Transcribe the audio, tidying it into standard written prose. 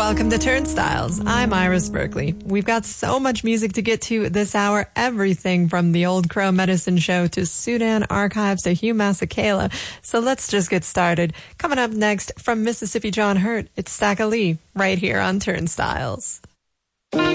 Welcome to Turnstiles. I'm Iris Berkeley. We've got so much music to get to this hour, everything from the Old Crow Medicine Show to Sudan Archives to Hugh Masekela. So let's just get started. Coming up next from Mississippi John Hurt, it's Stacka Lee right here on Turnstiles.